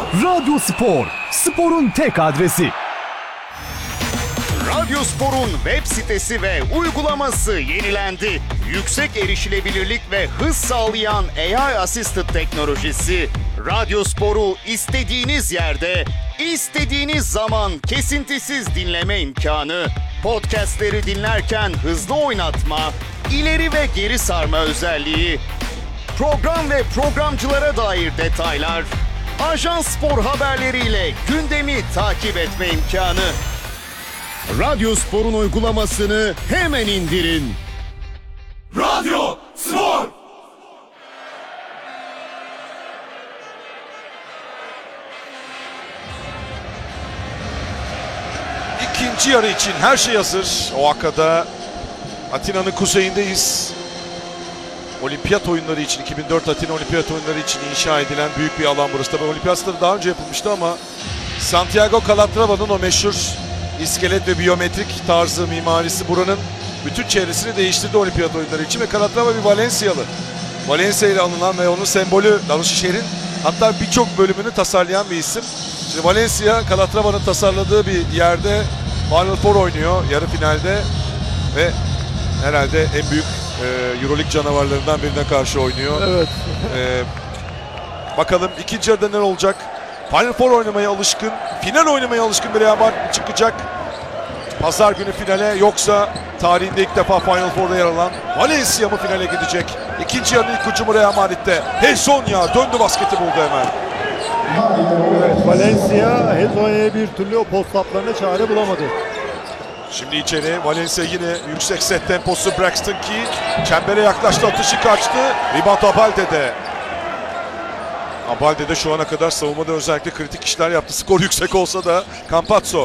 Radyo Spor, sporun tek adresi. Radyo Spor'un web sitesi ve uygulaması yenilendi. Yüksek erişilebilirlik ve hız sağlayan AI Assisted teknolojisi, Radyo Spor'u istediğiniz yerde, istediğiniz zaman kesintisiz dinleme imkanı, podcastleri dinlerken hızlı oynatma, ileri ve geri sarma özelliği, program ve programcılara dair detaylar, Ajans Spor haberleriyle gündemi takip etme imkanı. Radyo Spor'un uygulamasını hemen indirin. Radyo Spor! İkinci yarı için her şey hazır. Oaxaca'da, Atina'nın kuzeyindeyiz. Olimpiyat oyunları için, 2004 Atina Olimpiyat oyunları için inşa edilen büyük bir alan burası. Tabii olimpiyatları daha önce yapılmıştı ama Santiago Calatrava'nın o meşhur iskelet ve biyometrik tarzı mimarisi buranın bütün çevresini değiştirdi olimpiyat oyunları için ve Calatrava bir Valencialı. Valencia ile anılan ve onun sembolü, daha doğrusu şehrin hatta birçok bölümünü tasarlayan bir isim. Şimdi Valencia, Calatrava'nın tasarladığı bir yerde Final Four oynuyor yarı finalde ve herhalde en büyük Euroleague canavarlarından birine karşı oynuyor. Evet. Bakalım ikinci yarıda ne olacak? Final Four oynamaya alışkın, final oynamaya alışkın bir Real Madrid çıkacak. Pazar günü finale, yoksa tarihinde ilk defa Final Four'da yer alan Valencia mı finale gidecek? İkinci yarının ilk hücumu Real Madrid'de. Hezonja döndü, basketi buldu hemen. Evet, Valencia Hezonya'ya bir türlü o post-up'larına çare bulamadı. Şimdi içeri Valencia yine yüksek set temposu, Braxton Key çembere yaklaştı, atışı kaçtı. Rebound Abalde'de. Abalde de şu ana kadar savunmada özellikle kritik işler yaptı. Skor yüksek olsa da Campazzo.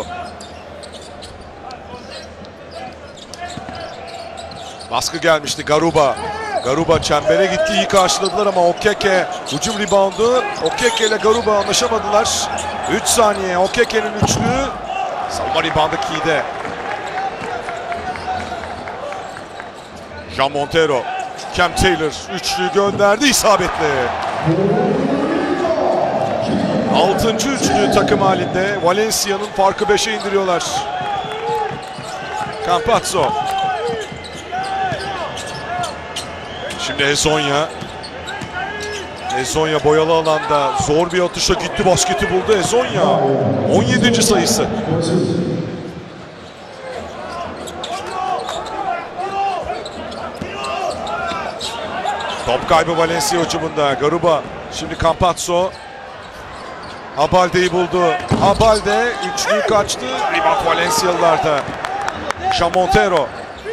Baskı gelmişti Garuba. Garuba çembere gitti, iyi karşıladılar ama Okeke hücum reboundu. Okeke ile Garuba anlaşamadılar. 3 saniye Okeke'nin üçlüğü. Savunma reboundu Key'de. Jean Montero. Cam Taylor üçlüyü gönderdi, isabetli. 6. üçlü takım halinde. Valencia'nın farkı 5'e indiriyorlar. Campazzo. Şimdi Hezonja. Hezonja boyalı alanda zor bir atışa gitti, basketi buldu Hezonja. 17. sayısı. Top kaybı Valencia hücumunda. Garuba. Şimdi Campazzo. Abalde'yi buldu. Abalde üçlüyü kaçtı. Rebound Valencialılarda. Jean Montero.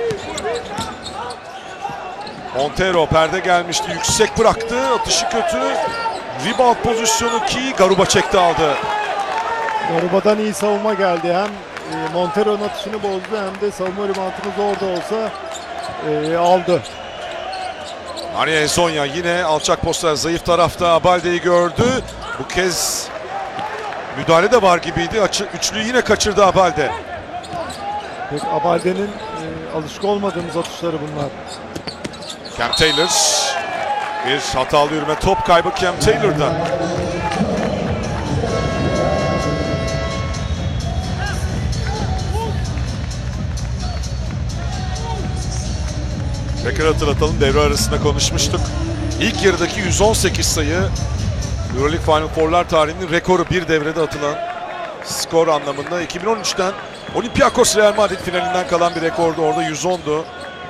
Montero perde gelmişti. Yüksek bıraktı. Atışı kötü. Rebound pozisyonu ki Garuba çekti, aldı. Garuba'dan iyi savunma geldi. Hem Montero'nun atışını bozdu hem de savunma reboundını zor da olsa aldı. Maria Hezonja yine alçak posta, zayıf tarafta Abalde'yi gördü. Bu kez müdahale de var gibiydi. Üçlüyü yine kaçırdı Abalde. Pek Abalde'nin alışık olmadığımız atışları bunlar. Cam Taylor. Bir hatalı yürüme, top kaybı Cam Taylor'dan. Tekrar hatırlatalım, devre arasında konuşmuştuk. İlk yarıdaki 118 sayı Euroleague Final Four'lar tarihinin rekoru, bir devrede atılan skor anlamında. 2013'ten Olympiakos Real Madrid finalinden kalan bir rekordu, orada 110'du.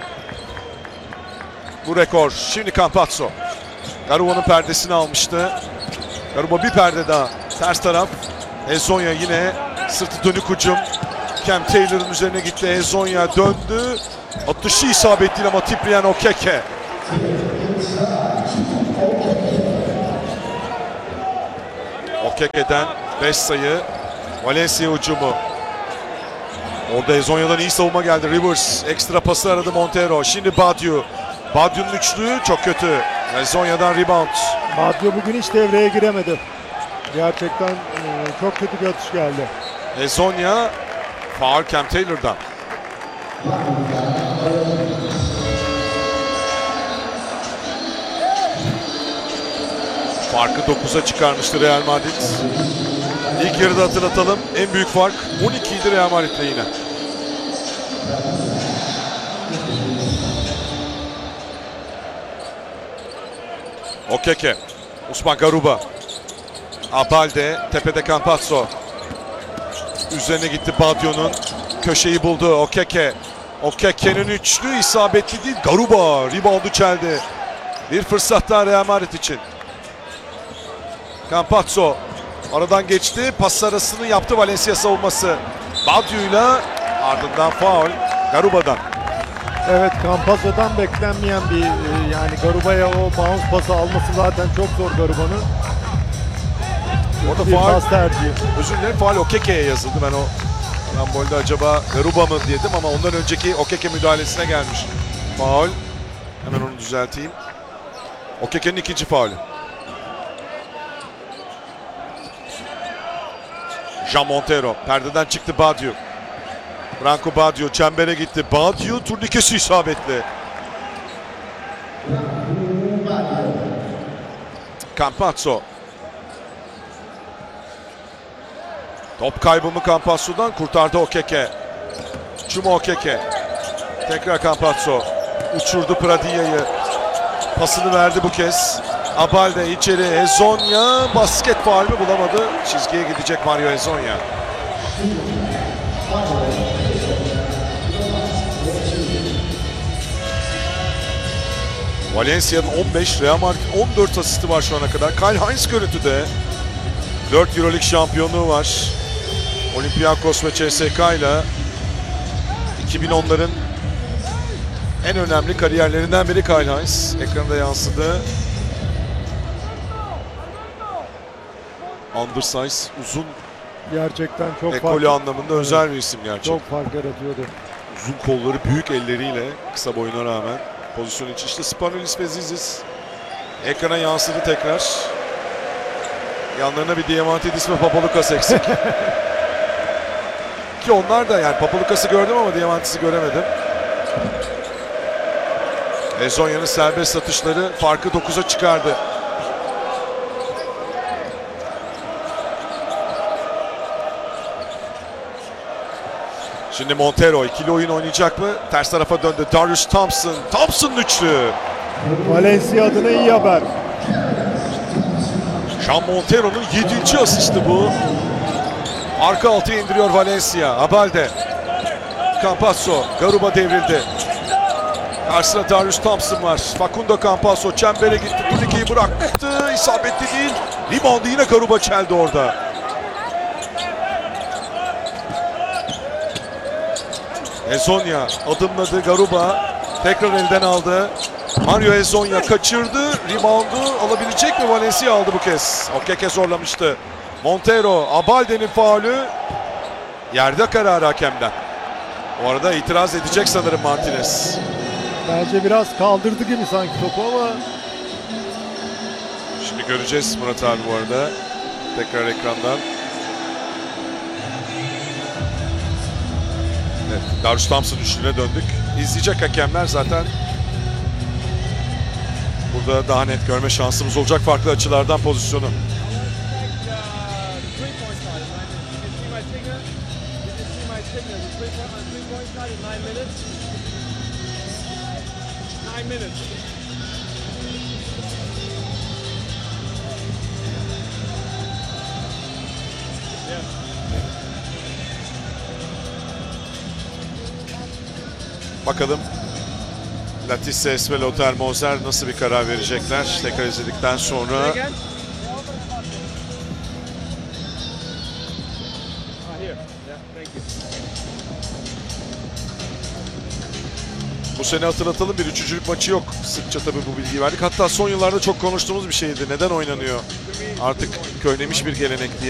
Bu rekor. Şimdi Campazzo. Garuba'nın perdesini almıştı. Garuba bir perde daha. Ters taraf. Hezonja yine sırtı dönük hücum. Cam Taylor'ın üzerine gitti. Hezonja döndü. Atışı isabetli ama tipreyen Okeke. Okeke'den 5 sayı. Valencia hücumu. Orada Hezonja'dan iyi savunma geldi. Rivers ekstra pası aradı Montero. Şimdi Badiou. Badiou'nun üçlüğü çok kötü. Hezonja'dan rebound. Badiou bugün hiç devreye giremedi. Gerçekten çok kötü bir atış geldi. Hezonja faul Cam Taylor'dan. Farkı 9'a çıkarmıştı Real Madrid. İlk yarıda hatırlatalım. En büyük fark 12 idi Real Madrid'le yine. Okeke. Usman Garuba. Abalde. Tepede Campazzo. Üzerine gitti Badio'nun. Köşeyi buldu. Okeke. Okeke'nin üçlü isabetli değil. Garuba. Reboundu çeldi. Bir fırsat daha Real Madrid için. Campazzo. Aradan geçti. Pas arasını yaptı Valencia savunması. Badio'yla ardından faul Garuba'dan. Evet, Campazzo'dan beklenmeyen bir yani Garuba'ya o bounce pası alması zaten çok zor Garuba'nın. Orada Bir faul. pas tercihi. Özür dilerim, faul Okeke'ye yazıldı. Ben o rambolde acaba Garuba mı dedim ama ondan önceki Okeke müdahalesine gelmiş. Faul. Hemen onu düzelteyim. Okeke'nin ikinci faulü. Jean Montero. Perdeden çıktı Badio. Branco Badio çembere gitti. Badio turnikesi isabetli. Campazzo. Top kaybı mı Campazzo'dan? Kurtardı Okeke. Chuma Okeke. Tekrar Campazzo. Uçurdu Pradilla'yı. Pasını verdi bu kez. Abalde içeri. Hezonja basket faul mü bulamadı. Çizgiye gidecek Mario Hezonja. Valencia'nın 15, Real Madrid'in 14 asisti var şu ana kadar. Karl-Heinz görüntüde. 4 Euroleague şampiyonluğu var. Olympiakos ve CSK ile 2010'ların en önemli kariyerlerinden biri Karl-Heinz. Ekranda yansıdı. Undersize, uzun, Gerçekten çok ekolü fark, anlamında özel bir isim gerçekten. çok fark yaratıyordu. Uzun kolları, büyük elleriyle kısa boyuna rağmen pozisyon için. İşte Spanulis ve Zizis ekrana yansıdı tekrar. Yanlarına bir Diamantidis ve Papalukas eksik. Ki onlar da, yani Papalukas'ı gördüm ama Diamantidis'i göremedim. Hezonja'nın serbest atışları farkı 9'a çıkardı. Şimdi Montero ikili oyun oynayacak mı? Ters tarafa döndü. Darius Thompson. Thompson'ın üçlü. Valencia adına iyi haber. Jean Montero'nun 7. asisti bu. Arka altıya indiriyor Valencia. Abalde. Campazzo. Garuba devrildi. Karşısında Darius Thompson var. Facundo Campazzo çembere gitti. Turnikeyi bıraktı. İsabetli değil. Reboundu yine Garuba çeldi orada. Hezonja adımladı. Garuba tekrar elden aldı. Mario Hezonja kaçırdı. Reboundu alabilecek mi? Valencia aldı bu kez. Okeke zorlamıştı. Montero, Abalde'nin faulü. Yerde kararı hakemden. Bu arada itiraz edecek sanırım Martinez. Bence biraz kaldırdı gibi sanki topu ama Şimdi göreceğiz Murat abi bu arada. Tekrar ekrandan. Evet, Darius Thompson üçlüğüne döndük. İzleyecek hakemler zaten. Burada daha net görme şansımız olacak farklı açılardan pozisyonu. Bakalım Latisses ve Lothar Moser nasıl bir karar verecekler tekrar izledikten sonra. Bu sene hatırlatalım, bir üçüncülük maçı yok. Sıkça tabii bu bilgiyi verdik. Hatta son yıllarda çok konuştuğumuz bir şeydi. Neden oynanıyor? Artık köynemiş bir gelenek diye.